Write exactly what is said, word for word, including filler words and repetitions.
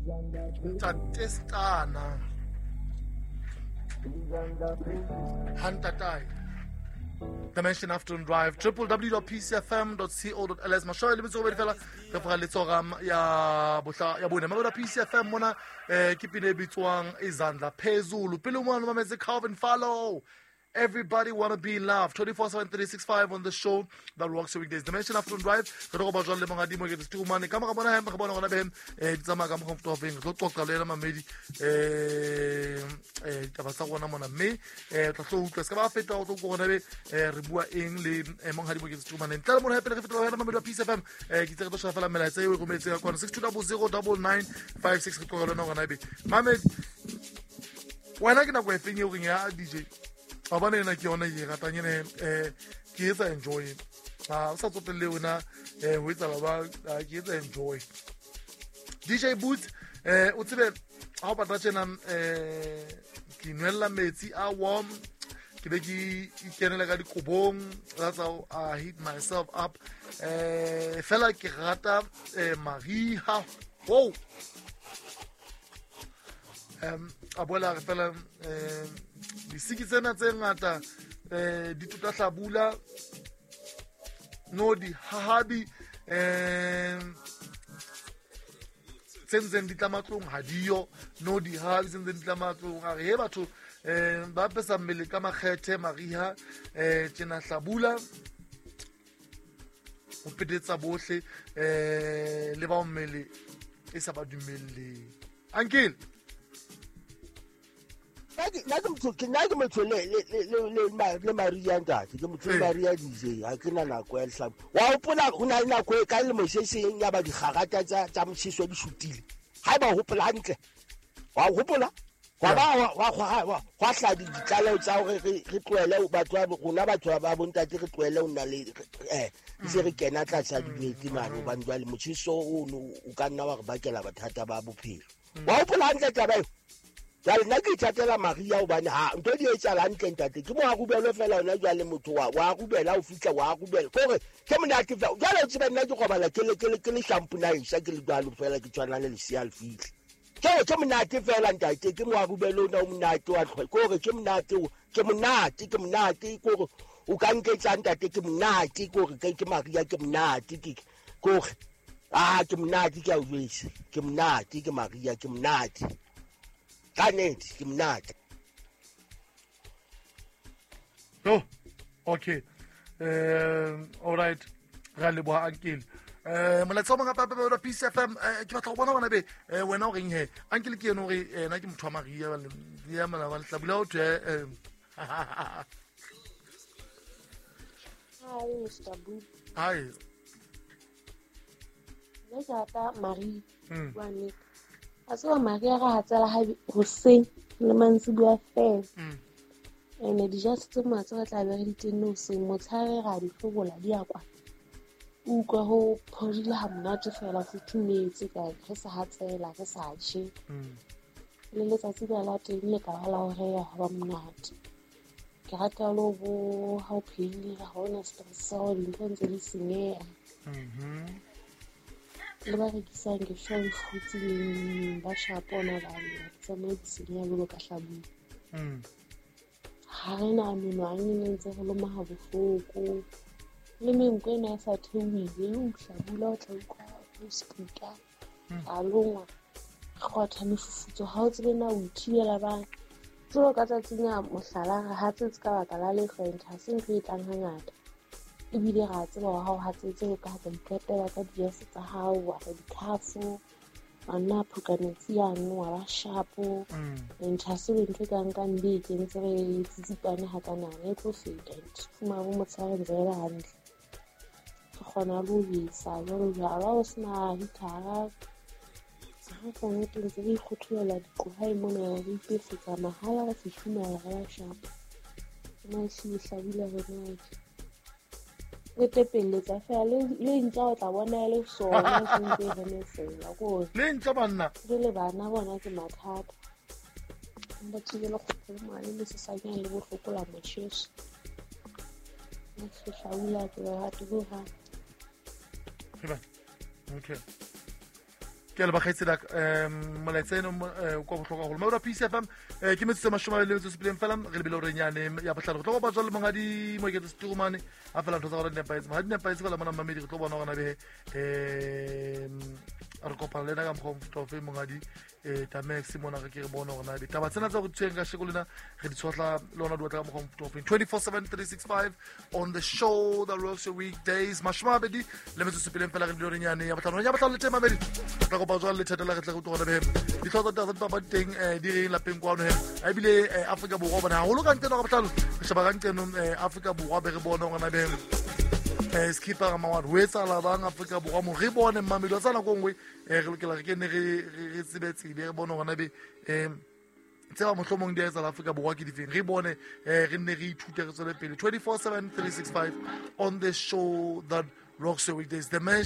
Tatestana Hantatai Dimension Afternoon Drive w w w dot p c f m dot co dot l s mashoya le bitso be fela re fara le tsogam ya botla ya bone ma P C F M mona eh ke pine bitswang izandla phezulu pele umwana mametse Calvin Follow. Everybody wanna be loved. twenty-four seven, three sixty-five on the show that rocks your weekdays. Dimension Afternoon Drive. Re go ba jwa le mga dimo ke tse mane ka mga bona hem ka bona gona bem eh ditsamaya ka mo comfort of eng go qoqa le mamedi eh eh ka ba sa gona mona me eh tla tlo utlwa ska ba feta go go gona be eh re bua eng le mga dimo ke tse mane tla mo hape re feta ba mamedi wa P C F M eh ke tse go tshwara fela melaetsa e go metse ka six two zero zero nine nine five six go tloga lona gona be mamedi wena ke na go efeng e o reng ya D J abane na ke yona ye gatanyene eh ke etsa enjoy ah sa tsotelle wena eh ho etsa ba ke etsa enjoy D J Boot eh o tsebe ha ba tsena eh ke nwella metsi a warm ke be ke ikenela ka dikobong that's how I heat myself up eh fela ke rata eh Maria wow um abola fela eh di siki tsena tse ngata eh di tutahlabula no di hahabi eh tsenzen di tlamatlong ha dio no di hahabi tsenzen di tlamatlong a re he batho eh ba pesa mmele ka makgethe Maria eh tsena hlabula o petetsa bohle eh le ba mmele e sa ba dumelle uncle nna ke motho ke nna ke motho le le le le Maria ntate ke motho Maria D J ha ke na nako ya lehlabo wa hopola ho na nako e ka le moseseng ya ba dikgarata tsa tsa moshiso di shutile ha ba hopola hantle wa hopola wa ba wa wa wa hla di ditlalo tsa hore re tloele batho ba rona batho ba bontate re tloele o na le eh se re kena tla tsa dibeti mane ba ndwa le moshiso o o ka nna wa re bakela bathata ba bophelo wa hopola hantle taba e jale nna ke thatela Maria o bane ha ntho di etsala ntle ntate ke mo a rubelo fela ona jale motho wa wa rubela o fitla wa rubela kore ke mona ke fa jale tsebe nna ke gobala ke le ke le ke le shampoo na isa ke le dalo fela ke tshwana le sia le fihle ke ke mona ke fela ntate ke mo a rubelo ona o mona ke wa kore ke mona ke ke mona ke ke mona ke kore o ka nketsa ntate ke mona ke kore ke ke Maria ke mona ke ke kore ah ke mona ke a uwetse ke mona ke ke Maria ke mona Kanet, ke mnate. Oh, okay. Um, all right. Ra le boa uncle. Eh molatsa mo ngapa ba P C F M ke batla go bona bona be wena o reng he. Uncle ke eno re ena ke motho wa Maria ba le ya mala ba hlabula o the eh. Hi Mister Boot. Hi. Le jata Marie. Mm. Wa Aso Maria ga hatsela ha hoseng le mantsibua fela ene di just tse matse ga tla be re ditenne hoseng motshare ga di hlobola di akwa utlwa ho phodile ha monate fela go tumetse ka re sa hatsela re sa tshe le letsatsi la la teng le ka la hore ya ba monate ke rata lo bo ha o phile ga hona stress o le ntse le sinea mhm le ba re kisang ke show futsi le ba shapona ba le tsa mo tsinya lo ka hlabu mm ha rena meno a nne ntse go lo maha bofoko le menkwe na sa thewi le o hlabula o tla kwa o speaker a longwa khotha mefufutso ha o tsebe na o thibela ba tlo ka tsatsinya mohlala ha tse ka baka la le kgwent ha se ntse e tlang hangata e bile ga tseba wa hao ha tsetse ka ga iketela ka diese tsa hao wa di khafu ana phukanetsi ya nwa ba shapo ntse se ntse ka nka ndi ke ntse re tsitsipane ha kana ne tlo feta fuma bo motsare nzela hantle go gona lo isa lo ya ba o sna hitara ha go ne tse di khothola di qoha mona re ipefetsa mahala ga fihuma ga shapo mo se hlabile re le tepelletsa fela le ntja o tla bona le sona se ntse re ne fela go le ntja banna le bana bona ke mathata ba tsile go phoma le se sa nyane le go hlokola motšheso ne se shaula ke ba tu ha okay ke le bakgaitsedi um molaetseno kwa botlhokwa go lemaura P C F M ke metsotso e masome a mabedi le metso e supileng fela re lebile gore nyane ya botlhano go tlo go ba jwa le mongadi mo eketse seturumane a fela ntho tsa gore nepaetse mogadi nepaetse fela mona mamedi re tlo bona gona be um re kopana le ena ka mokgwa mofutofe mongadi um tamex mona re ke re bone gona be taba tsena tsa go tshweng ka sheko lena re di tshotla le ona di watla ka mokgwa mofutofe twenty-four seven three sixty-five on the show that works your weekdays masome a mabedi le metso e supileng fela re lebile gore nyane ya botlhano ya botlhano le teng mamedi tla go ba jwa le theta la re tla go togona be ditlhotsa tsa tsa ba teng di reng lapeng kwano he a ebile Afrika Borwa bona haholo ka nteno ka botlhano re sheba ka nteno Afrika Borwa be re bone gona be eh skipa ga mawad ho etsa la bang Afrika Borwa mo re bone mamelo tsa nako ngwe re lokela re kene re re tsebetse be re bone gona be em tseba mohlomong di etsa la Afrika Borwa ke difeng re bone re nne re ithute re tswele pele twenty-four seven three sixty-five on the show that rocks your weekdays the man